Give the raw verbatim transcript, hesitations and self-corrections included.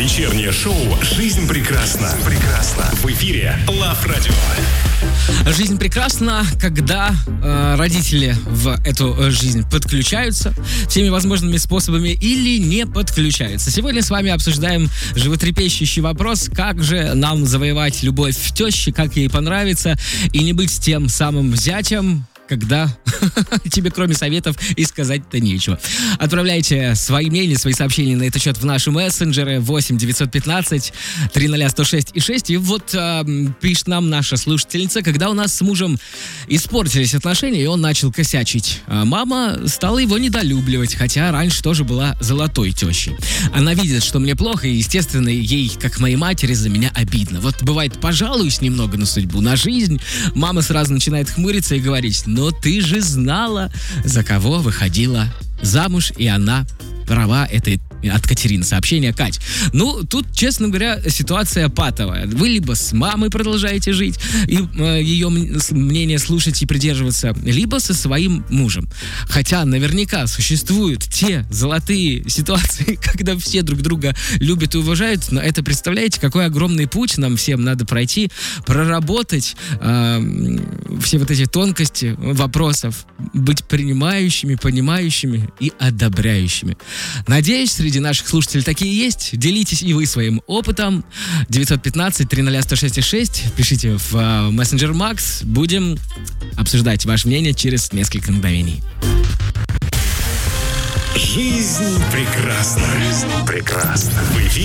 Вечернее шоу «Жизнь прекрасна». Прекрасна. В эфире Love Radio. Жизнь прекрасна, когда э, родители в эту жизнь подключаются всеми возможными способами или не подключаются. Сегодня с вами обсуждаем животрепещущий вопрос, как же нам завоевать любовь тещи, как ей понравится и не быть тем самым зятем, когда тебе кроме советов и сказать-то нечего. Отправляйте свои мнения, свои сообщения на этот счет в наши мессенджеры восемь девятьсот пятнадцать триста сто шесть и шесть. И вот э, пишет нам наша слушательница, когда у нас с мужем испортились отношения, и он начал косячить. А мама стала его недолюбливать, хотя раньше тоже была золотой тещей. Она видит, что мне плохо, и, естественно, ей, как моей матери, за меня обидно. Вот бывает, пожалуюсь немного на судьбу, на жизнь. Мама сразу начинает хмуриться и говорить: но ты же знала, за кого выходила замуж, и она права. Это от Катерины сообщение. Кать, ну, тут, честно говоря, ситуация патовая. Вы либо с мамой продолжаете жить и э, ее мнение слушать и придерживаться, либо со своим мужем. Хотя наверняка существуют те золотые ситуации, когда все друг друга любят и уважают, но это, представляете, какой огромный путь нам всем надо пройти, проработать э, все вот эти тонкости вопросов, быть принимающими, понимающими и одобряющими. Надеюсь, среди наших слушателей такие есть. Делитесь и вы своим опытом. девятьсот пятнадцать триста сто шесть и шесть. Пишите в uh, мессенджер Макс. Будем обсуждать ваше мнение через несколько мгновений. Жизнь прекрасна. Жизнь прекрасна. В эфире